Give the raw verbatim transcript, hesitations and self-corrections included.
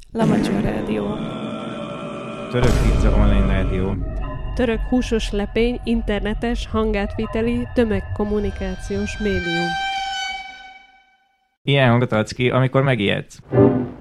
Lamacsa Rádió. Török pizza online rádió. Török húsos lepény, internetes, hangátviteli, tömegkommunikációs médium. Ilyen hangot adsz ki, amikor megijedsz.